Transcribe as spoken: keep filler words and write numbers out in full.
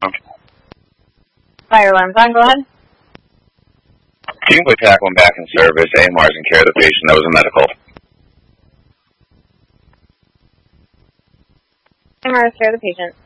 Fire alarm's on, go ahead. Can you put tack one back in service? A M R's in care of the patient. That was a medical. A M R's care of the patient.